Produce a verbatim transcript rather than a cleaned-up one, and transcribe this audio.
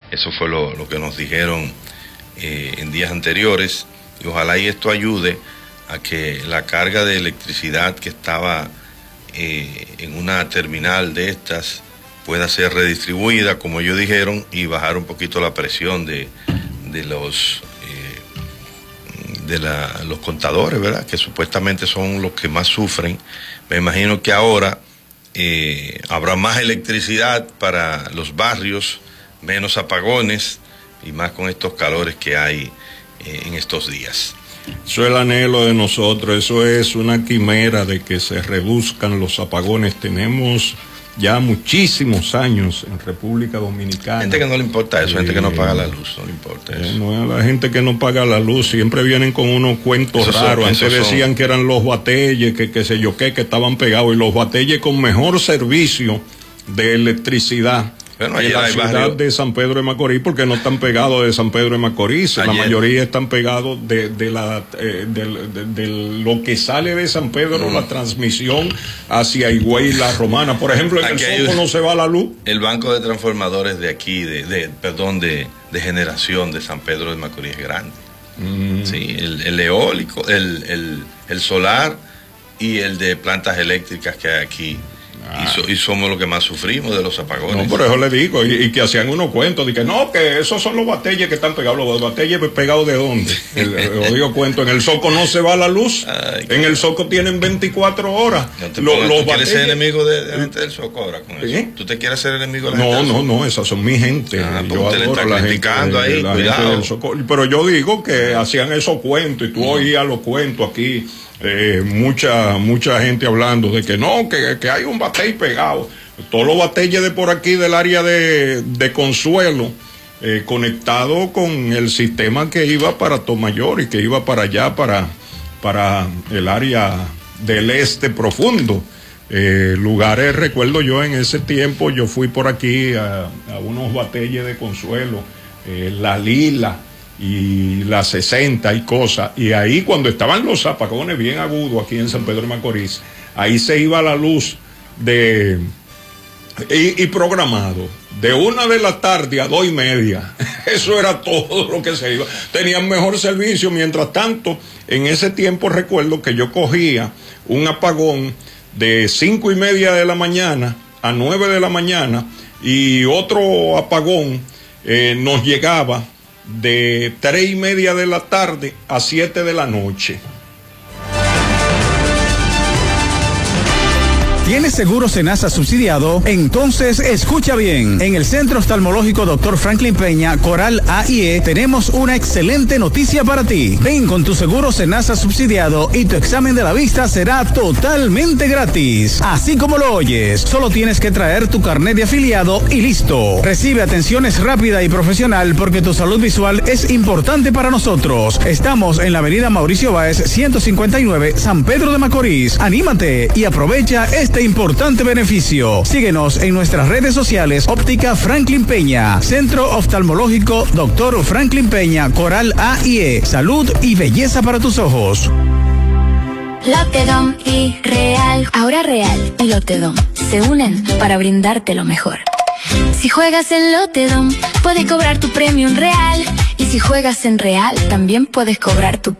Eso fue lo, lo que nos dijeron eh, en días anteriores, y ojalá y esto ayude a que la carga de electricidad que estaba eh, en una terminal de estas pueda ser redistribuida, como ellos dijeron, y bajar un poquito la presión de, de los eh, de la, los contadores, ¿verdad? Que supuestamente son los que más sufren. Me imagino que ahora eh, habrá más electricidad para los barrios, menos apagones y más con estos calores que hay eh, en estos días. Eso es el anhelo de nosotros, eso es una quimera de que se reduzcan los apagones. Tenemos ya muchísimos años en República Dominicana. Gente que no le importa eso, eh, gente que no paga la luz, no le importa eso. Eh, no, la gente que no paga la luz siempre vienen con unos cuentos esos raros. Son, Antes decían son. que eran los batelles, que qué sé yo qué, que estaban pegados, y los batelles con mejor servicio de electricidad. Bueno, en la ciudad barrio de San Pedro de Macorís, porque no están pegados de San Pedro de Macorís, ayer, la mayoría están pegados de, de, la, eh, de, de, de lo que sale de San Pedro, mm. la transmisión hacia Higüey y La Romana. Por ejemplo, en aquí el Soco no se va la luz. El banco de transformadores de aquí, de, de perdón, de, de generación de San Pedro de Macorís es grande. Mm. Sí, el, el eólico, el, el, el solar y el de plantas eléctricas que hay aquí. Ah. Y, so, y somos los que más sufrimos de los apagones. No, por eso le digo, y, y que hacían unos cuentos, de que no, que esos son los batelles que están pegados. ¿Los batelles pegados de dónde? El, el, el digo cuento, en el Soco no se va la luz. Ay, en el Soco tienen veinticuatro horas. No te los, pongas, los ¿tú quieres batelles... ser enemigo de, de la gente del Soco ahora con eso? ¿Sí? ¿Tú te quieres ser enemigo de la no, gente del Soco? No, no, esas son mi gente. Ah, yo adoro a la gente, ahí, la cuidado. gente del Soco. Pero yo digo que hacían esos cuentos, y tú mm. oías los cuentos aquí. Eh, mucha mucha gente hablando de que no, que, que hay un batey pegado. Todos los batalles de por aquí del área de, de Consuelo, eh, conectado con el sistema que iba para Tomayor y que iba para allá, para, para el área del este profundo. Eh, lugares, recuerdo yo en ese tiempo, yo fui por aquí a, a unos batalles de Consuelo, eh, La Lila y la sesenta y cosas, y ahí cuando estaban los apagones bien agudos aquí en San Pedro de Macorís, ahí se iba la luz de y, y programado de una de la tarde a dos y media. Eso era todo lo que se iba. Tenían mejor servicio. Mientras tanto, en ese tiempo recuerdo que yo cogía un apagón de cinco y media de la mañana a nueve de la mañana, y otro apagón eh, nos llegaba de tres y media de la tarde a siete de la noche. ¿Tienes seguro Senasa subsidiado? Entonces escucha bien. En el Centro Oftalmológico doctor Franklin Peña, Coral A y E, tenemos una excelente noticia para ti. Ven con tu seguro Senasa subsidiado y tu examen de la vista será totalmente gratis. Así como lo oyes, solo tienes que traer tu carnet de afiliado y listo. Recibe atenciones rápida y profesional porque tu salud visual es importante para nosotros. Estamos en la avenida Mauricio Báez, ciento cincuenta y nueve, San Pedro de Macorís. Anímate y aprovecha este importante beneficio. Síguenos en nuestras redes sociales. Óptica Franklin Peña, Centro Oftalmológico doctor Franklin Peña, Coral A y E. Salud y belleza para tus ojos. Lotedom y Real. Ahora Real y Lotedom se unen para brindarte lo mejor. Si juegas en Lotedom, puedes cobrar tu premio en Real. Y si juegas en Real, también puedes cobrar tu